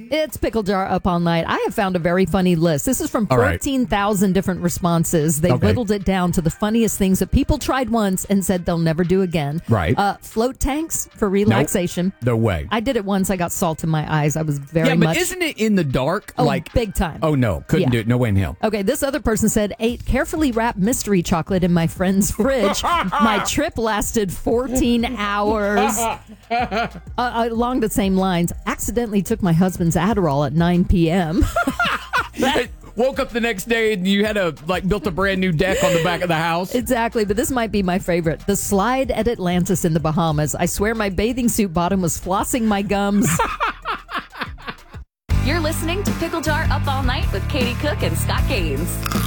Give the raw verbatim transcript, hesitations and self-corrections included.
It's Pickle Jar Up All Night. I have found a very funny list. This is from All right. fourteen thousand different responses. They Okay. whittled it down to the funniest things that people tried once and said they'll never do again. Right. Uh, float tanks for relaxation. No way. I did it once. I got salt in my eyes. I was very yeah, but much... isn't it in the dark? Oh, like big time. Oh, no. Couldn't Yeah. do it. No way in hell. Okay, this other person said, ate carefully wrapped mystery chocolate in my friend's fridge. My trip lasted fourteen hours. Uh, along the same lines, accidentally took my husband's Adderall at nine p.m. Woke up the next day and you had a like built a brand new deck on the back of the house. Exactly, but this might be my favorite. The slide at Atlantis in the Bahamas. I swear my bathing suit bottom was flossing my gums. You're listening to Pickle Jar Up All Night with Katie Cook and Scott Gaines.